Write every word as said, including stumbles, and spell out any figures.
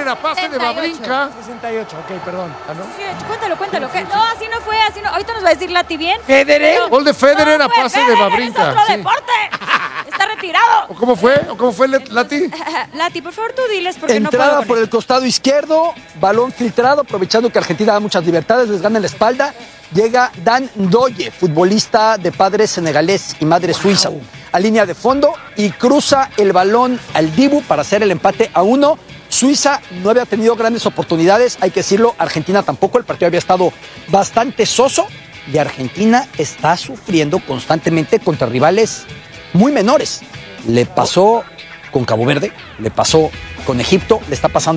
Federer a pase de Wawrinka. sesenta y ocho, ok, perdón. ¿Ah, no? Sí, cuéntalo, cuéntalo. ¿qué? No, así no fue, así no. Ahorita nos va a decir Lati bien. ¿Federer? Pero- Gol de Federer no, a fue pase de Federer, Wawrinka. Es otro Sí. deporte. Está retirado. ¿O cómo fue? ¿O cómo fue, Lati? Lati, por favor, tú diles porque no Entrada puedo por con el costado izquierdo, balón filtrado, aprovechando que Argentina da muchas libertades, les gana en la espalda. Llega Dan Ndoye, futbolista de padre senegalés y madre suiza, a línea de fondo y cruza el balón al Dibu para hacer el empate a uno. Suiza no había tenido grandes oportunidades, hay que decirlo, Argentina tampoco, el partido había estado bastante soso y Argentina está sufriendo constantemente contra rivales muy menores. Le pasó con Cabo Verde, le pasó con Egipto, le está pasando